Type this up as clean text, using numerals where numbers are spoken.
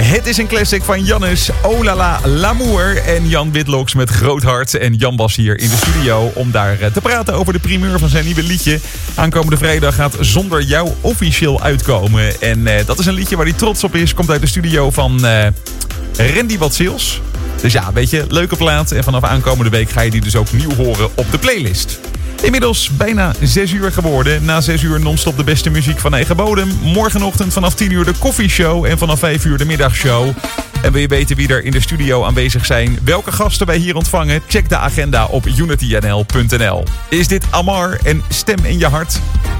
Het is een classic van Jannes, Oh la la, l'amour. En Jan Whitlock met Groot Hart. En Jan was hier in de studio om daar te praten over de primeur van zijn nieuwe liedje. Aankomende vrijdag gaat Zonder Jou officieel uitkomen. En dat is een liedje waar hij trots op is. Komt uit de studio van Randy Watsiels. Dus ja, een beetje leuke plaat. En vanaf aankomende week ga je die dus ook nieuw horen op de playlist. Inmiddels bijna 6 uur geworden. Na 6 uur non-stop de beste muziek van eigen bodem. Morgenochtend vanaf 10 uur de koffieshow. En vanaf 5 uur de middagshow. En wil je weten wie er in de studio aanwezig zijn? Welke gasten wij hier ontvangen? Check de agenda op unitynl.nl. Is dit Amar en Stem in je hart?